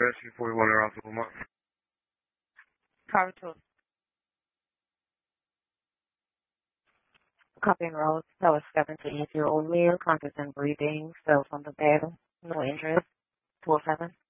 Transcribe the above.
asking for you around for a month. Cover 2. Copy and roll. That was 17. If you're O'Lear, conscious and breathing, cells on the bed, no interest. 207.